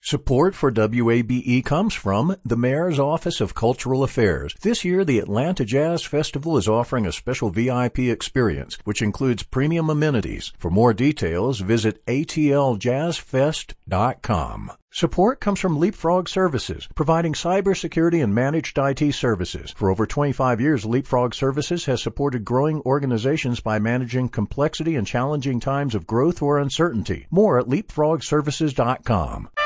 Support for WABE comes from the Mayor's Office of Cultural Affairs. This year, the Atlanta Jazz Festival is offering a special VIP experience, which includes premium amenities. For more details, visit atljazfest.com. Support comes from Leapfrog Services, providing cybersecurity and managed IT services. For over 25 years, Leapfrog Services has supported growing organizations by managing complexity and challenging times of growth or uncertainty. More at leapfrogservices.com.